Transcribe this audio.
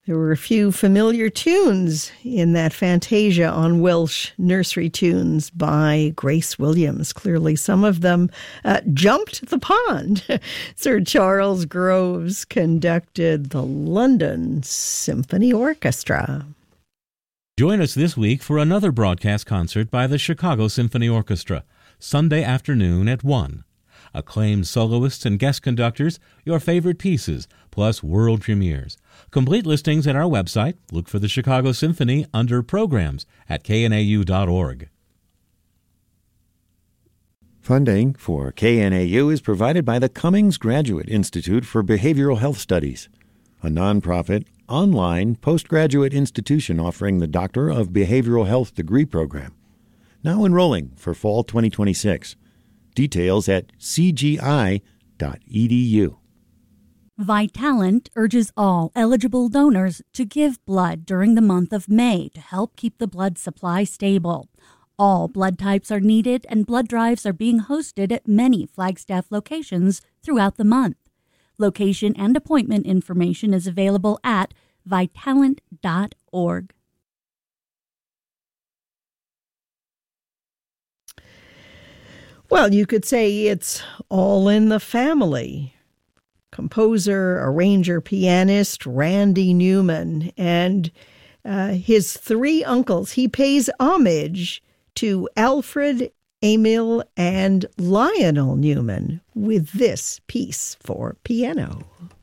There were a few familiar tunes in that Fantasia on Welsh Nursery Tunes by Grace Williams. Clearly, some of them jumped the pond. Sir Charles Groves conducted the London Symphony Orchestra. Join us this week for another broadcast concert by the Chicago Symphony Orchestra, Sunday afternoon at 1. Acclaimed soloists and guest conductors, your favorite pieces, plus world premieres. Complete listings at our website. Look for the Chicago Symphony under Programs at knau.org. Funding for KNAU is provided by the Cummings Graduate Institute for Behavioral Health Studies, a nonprofit, online postgraduate institution offering the Doctor of Behavioral Health degree program. Now enrolling for fall 2026. Details at cgi.edu. Vitalant urges all eligible donors to give blood during the month of May to help keep the blood supply stable. All blood types are needed, and blood drives are being hosted at many Flagstaff locations throughout the month. Location and appointment information is available at vitalant.org. Well, you could say it's all in the family. Composer, arranger, pianist Randy Newman and his three uncles. He pays homage to Alfred, Emil, and Lionel Newman with this piece for piano.